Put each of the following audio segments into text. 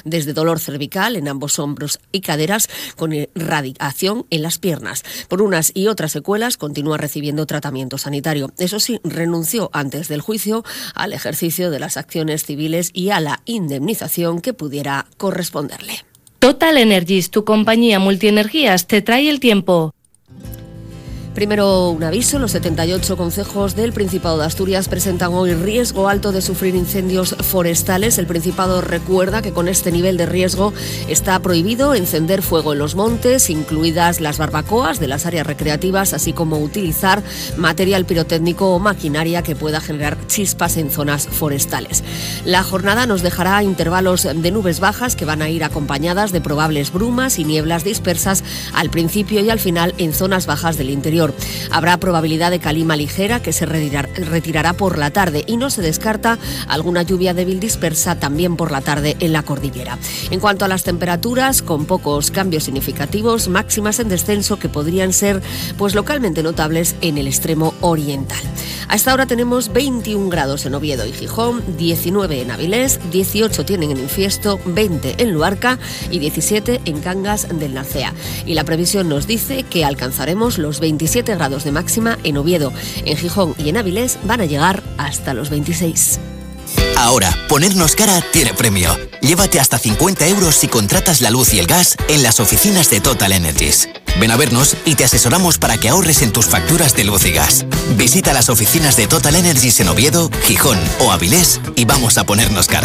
desde dolor cervical en ambos hombros y caderas con irradiación en las piernas. Por unas y otras secuelas continúa recibiendo tratamiento sanitario. Eso sí, renunció antes del juicio al ejercicio de las acciones civiles y a la indemnización que pudiera corresponderle. Total Energies, tu compañía multienergías, te trae el tiempo. Primero, un aviso. Los 78 concejos del Principado de Asturias presentan hoy riesgo alto de sufrir incendios forestales. El Principado recuerda que con este nivel de riesgo está prohibido encender fuego en los montes, incluidas las barbacoas de las áreas recreativas, así como utilizar material pirotécnico o maquinaria que pueda generar chispas en zonas forestales. La jornada nos dejará intervalos de nubes bajas que van a ir acompañadas de probables brumas y nieblas dispersas al principio y al final en zonas bajas del interior. Habrá probabilidad de calima ligera que se retirará por la tarde y no se descarta alguna lluvia débil dispersa también por la tarde en la cordillera. En cuanto a las temperaturas, con pocos cambios significativos, máximas en descenso que podrían ser localmente notables en el extremo oriental. A esta hora tenemos 21 grados en Oviedo y Gijón, 19 en Avilés, 18 tienen en Infiesto, 20 en Luarca y 17 en Cangas del Narcea. Y la previsión nos dice que alcanzaremos los 27 grados de máxima en Oviedo. En Gijón y en Avilés van a llegar hasta los 26. Ahora, ponernos cara tiene premio. Llévate hasta 50 euros si contratas la luz y el gas en las oficinas de Total Energies. Ven a vernos y te asesoramos para que ahorres en tus facturas de luz y gas. Visita las oficinas de Total Energies en Oviedo, Gijón o Avilés y vamos a ponernos cara.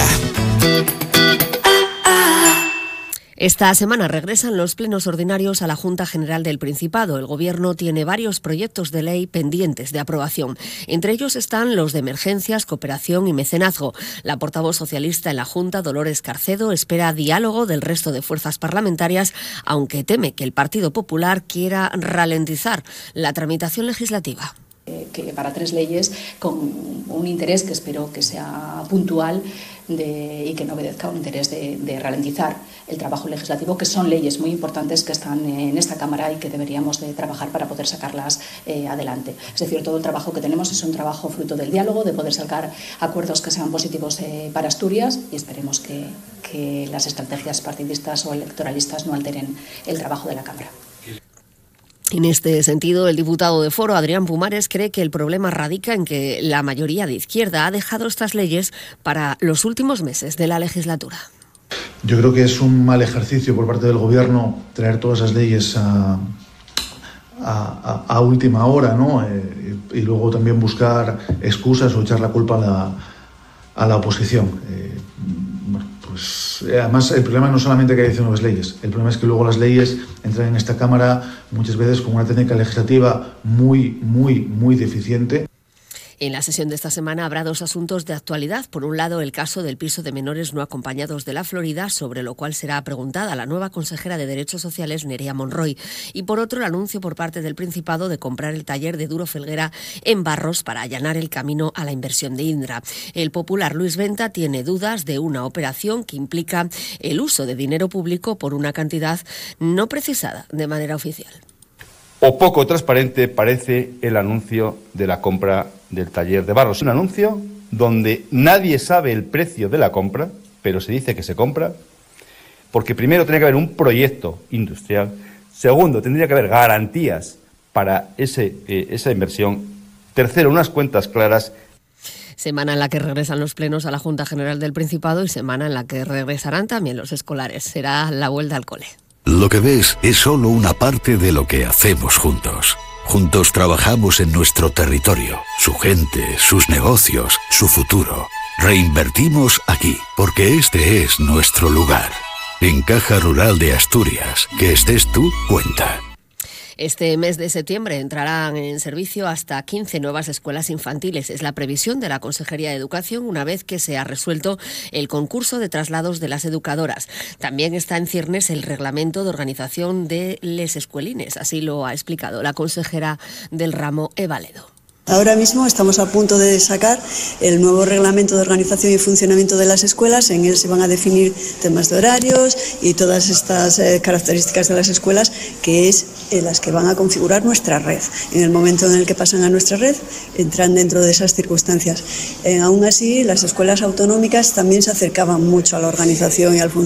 Esta semana regresan los plenos ordinarios a la Junta General del Principado. El Gobierno tiene varios proyectos de ley pendientes de aprobación. Entre ellos están los de emergencias, cooperación y mecenazgo. La portavoz socialista en la Junta, Dolores Carcedo, espera diálogo del resto de fuerzas parlamentarias, aunque teme que el Partido Popular quiera ralentizar la tramitación legislativa. Que para 3 leyes con un interés que espero que sea puntual y que no obedezca a un interés de ralentizar el trabajo legislativo, que son leyes muy importantes que están en esta Cámara y que deberíamos de trabajar para poder sacarlas adelante. Es decir, todo el trabajo que tenemos es un trabajo fruto del diálogo, de poder sacar acuerdos que sean positivos para Asturias y esperemos que las estrategias partidistas o electoralistas no alteren el trabajo de la Cámara. En este sentido, el diputado de Foro, Adrián Pumares, cree que el problema radica en que la mayoría de izquierda ha dejado estas leyes para los últimos meses de la legislatura. Yo creo que es un mal ejercicio por parte del Gobierno traer todas esas leyes a última hora, ¿no? Y luego también buscar excusas o echar la culpa a la oposición. Además, el problema no solamente que hay nuevas leyes, el problema es que luego las leyes entran en esta Cámara muchas veces con una técnica legislativa muy deficiente. En la sesión de esta semana habrá 2 asuntos de actualidad. Por un lado, el caso del piso de menores no acompañados de la Florida, sobre lo cual será preguntada la nueva consejera de Derechos Sociales, Nerea Monroy. Y por otro, el anuncio por parte del Principado de comprar el taller de Duro Felguera en Barros para allanar el camino a la inversión de Indra. El popular Luis Venta tiene dudas de una operación que implica el uso de dinero público por una cantidad no precisada de manera oficial. O poco transparente parece el anuncio de la compra del taller de Barros. Un anuncio donde nadie sabe el precio de la compra, pero se dice que se compra, porque primero tiene que haber un proyecto industrial, segundo, tendría que haber garantías para esa inversión, tercero, unas cuentas claras. Semana en la que regresan los plenos a la Junta General del Principado y semana en la que regresarán también los escolares. Será la vuelta al cole. Lo que ves es solo una parte de lo que hacemos juntos. Juntos trabajamos en nuestro territorio, su gente, sus negocios, su futuro. Reinvertimos aquí, porque este es nuestro lugar. En Caja Rural de Asturias, que estés tú, cuenta. Este mes de septiembre entrarán en servicio hasta 15 nuevas escuelas infantiles. Es la previsión de la Consejería de Educación una vez que se ha resuelto el concurso de traslados de las educadoras. También está en ciernes el reglamento de organización de les escuelines. Así lo ha explicado la consejera del ramo, Eva Ledo. Ahora mismo estamos a punto de sacar el nuevo reglamento de organización y funcionamiento de las escuelas. En él se van a definir temas de horarios y todas estas características de las escuelas, que es las que van a configurar nuestra red. En el momento en el que pasan a nuestra red, entran dentro de esas circunstancias. Aún así, las escuelas autonómicas también se acercaban mucho a la organización y al funcionamiento